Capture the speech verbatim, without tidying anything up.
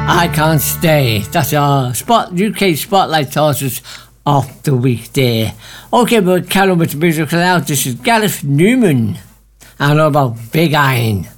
I Can't Stay. That's our spot U K Spotlight Tossers of the week there. Okay, we'll carry on with the musical now. This is Gareth Newman and all about Big Iron.